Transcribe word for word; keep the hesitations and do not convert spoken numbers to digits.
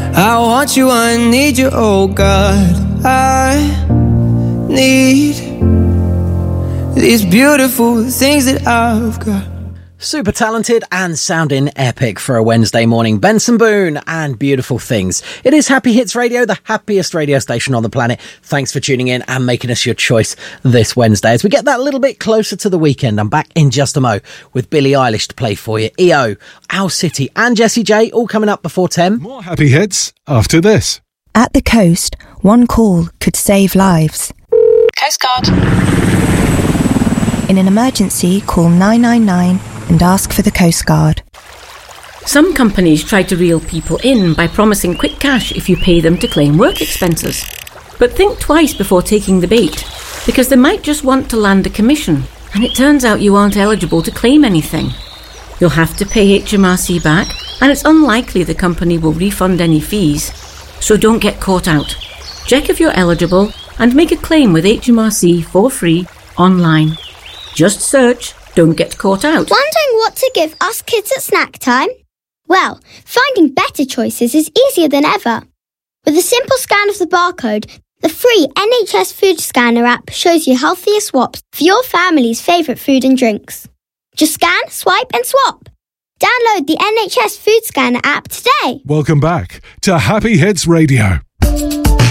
I want you, I need you, oh God. I need these beautiful things that I've got. Super talented and sounding epic for a Wednesday morning. Benson Boone and Beautiful Things. It is Happy Hits Radio, the happiest radio station on the planet. Thanks for tuning in and making us your choice this Wednesday. As we get that little bit closer to the weekend, I'm back in just a mo with Billie Eilish to play for you. E O, Owl City and Jessie J all coming up before ten. More Happy Hits after this. At the coast, one call could save lives. Coast Guard. In an emergency, call nine nine nine and ask for the Coast Guard. Some companies try to reel people in by promising quick cash if you pay them to claim work expenses. But think twice before taking the bait, because they might just want to land a commission, and it turns out you aren't eligible to claim anything. You'll have to pay H M R C back, and it's unlikely the company will refund any fees. So don't get caught out. Check if you're eligible and make a claim with H M R C for free online. Just search Don't Get Caught Out. Wondering what to give us kids at snack time? Well, finding better choices is easier than ever. With a simple scan of the barcode, the free N H S Food Scanner app shows you healthier swaps for your family's favourite food and drinks. Just scan, swipe and swap. Download the N H S Food Scanner app today. Welcome back to Happy Hits Radio.